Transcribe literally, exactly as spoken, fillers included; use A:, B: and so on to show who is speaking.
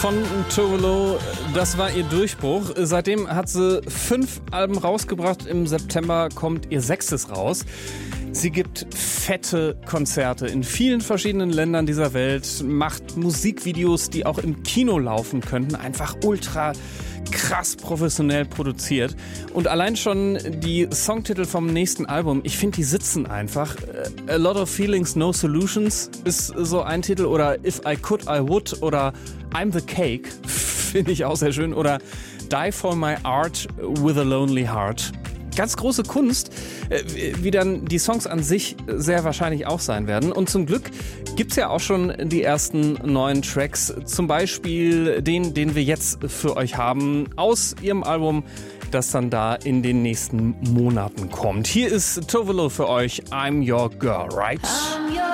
A: von Tove Lo, das war ihr Durchbruch. Seitdem hat sie fünf Alben rausgebracht. Im September kommt ihr sechstes raus. Sie gibt fette Konzerte in vielen verschiedenen Ländern dieser Welt, macht Musikvideos, die auch im Kino laufen könnten, einfach ultra krass professionell produziert. Und allein schon die Songtitel vom nächsten Album, ich finde, die sitzen einfach. A Lot of Feelings, No Solutions ist so ein Titel, oder If I Could, I Would, oder I'm the Cake, finde ich auch sehr schön, oder Die for My Art with a Lonely Heart. Ganz große Kunst, wie dann die Songs an sich sehr wahrscheinlich auch sein werden. Und zum Glück gibt's ja auch schon die ersten neuen Tracks. Zum Beispiel den, den wir jetzt für euch haben, aus ihrem Album, das dann da in den nächsten Monaten kommt. Hier ist Tove Lo für euch, I'm Your Girl, right?